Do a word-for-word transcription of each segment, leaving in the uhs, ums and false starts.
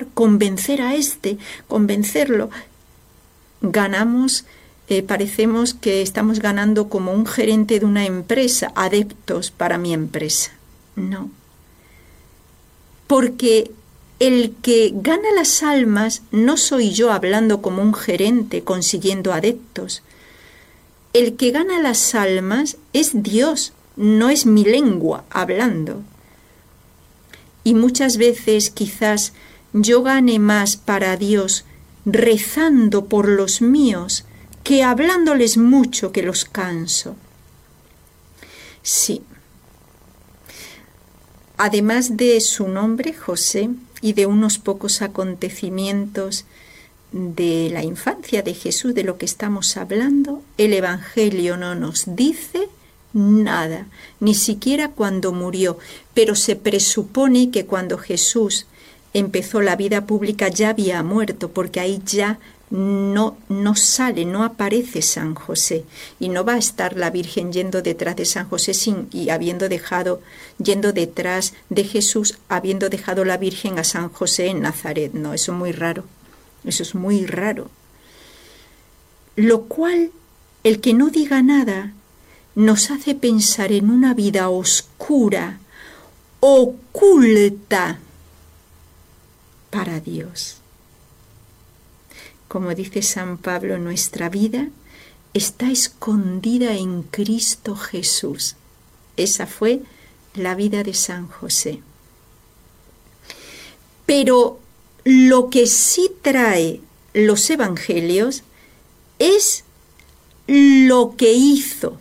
intentar convencer a este, convencerlo, ganamos, eh, parecemos que estamos ganando como un gerente de una empresa, adeptos para mi empresa. No. Porque el que gana las almas no soy yo hablando como un gerente consiguiendo adeptos. El que gana las almas es Dios, no es mi lengua hablando. Y muchas veces quizás yo gane más para Dios rezando por los míos que hablándoles mucho que los canso. Sí. Además de su nombre, José, y de unos pocos acontecimientos de la infancia de Jesús, de lo que estamos hablando, el Evangelio no nos dice nada, ni siquiera cuando murió, pero se presupone que cuando Jesús empezó la vida pública ya había muerto, porque ahí ya no, no sale, no aparece San José, y no va a estar la Virgen yendo detrás de San José sin, y habiendo dejado, yendo detrás de Jesús, habiendo dejado la Virgen a San José en Nazaret. No, eso es muy raro, eso es muy raro. Lo cual, el que no diga nada, nos hace pensar en una vida oscura, oculta para Dios. Como dice San Pablo, nuestra vida está escondida en Cristo Jesús. Esa fue la vida de San José. Pero lo que sí trae los evangelios es lo que hizo.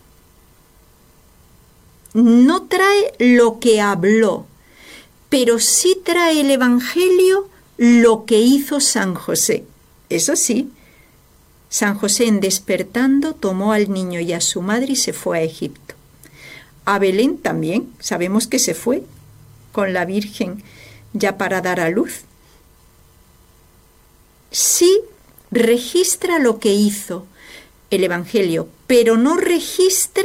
No trae lo que habló, pero sí trae el evangelio lo que hizo San José. Eso sí, San José en despertando tomó al niño y a su madre y se fue a Egipto. A Belén también, sabemos que se fue con la Virgen ya para dar a luz. Sí registra lo que hizo el Evangelio, pero no registra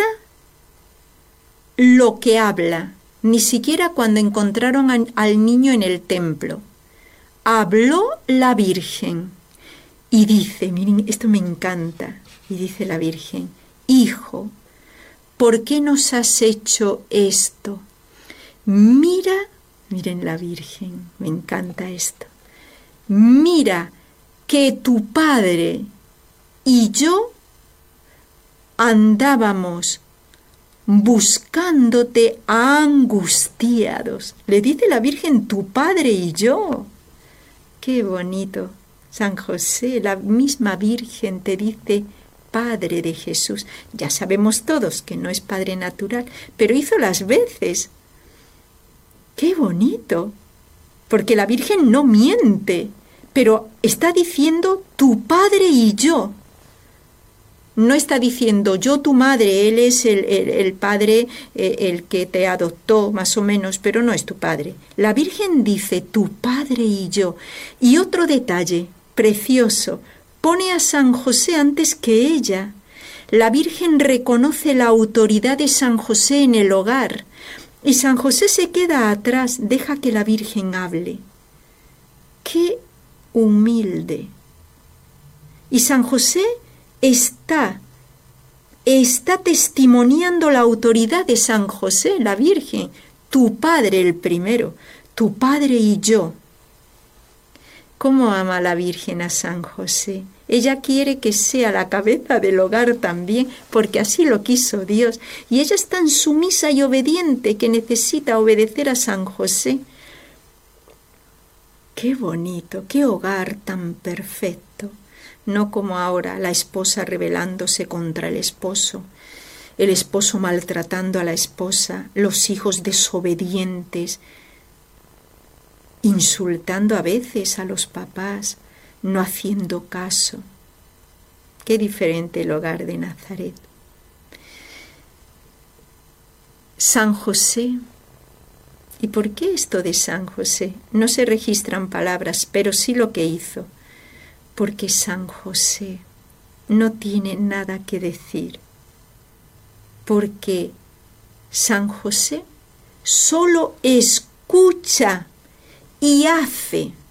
lo que habla, ni siquiera cuando encontraron a, al niño en el templo. Habló la Virgen y dice, miren, esto me encanta, y dice la Virgen, hijo, ¿por qué nos has hecho esto? Mira, miren la Virgen, me encanta esto, mira que tu padre y yo andábamos buscándote angustiados. Le dice la Virgen, tu padre y yo. Qué bonito. San José, la misma Virgen te dice Padre de Jesús. Ya sabemos todos que no es Padre natural, pero hizo las veces. ¡Qué bonito! Porque la Virgen no miente, pero está diciendo tu Padre y yo. No está diciendo yo tu madre, él es el, el, el padre, eh, el que te adoptó más o menos, pero no es tu padre. La Virgen dice tu padre y yo. Y otro detalle precioso, pone a San José antes que ella. La Virgen reconoce la autoridad de San José en el hogar y San José se queda atrás, deja que la Virgen hable. ¡Qué humilde! Y San José está, está testimoniando la autoridad de San José, la Virgen, tu padre el primero, tu padre y yo. ¿Cómo ama la Virgen a San José? Ella quiere que sea la cabeza del hogar también, porque así lo quiso Dios. Y ella es tan sumisa y obediente que necesita obedecer a San José. ¡Qué bonito! ¡Qué hogar tan perfecto! No como ahora la esposa rebelándose contra el esposo, el esposo maltratando a la esposa, los hijos desobedientes, insultando a veces a los papás, no haciendo caso. Qué diferente el hogar de Nazaret. San José. ¿Y por qué esto de San José? No se registran palabras, pero sí lo que hizo. Porque San José no tiene nada que decir. Porque San José solo escucha y hace.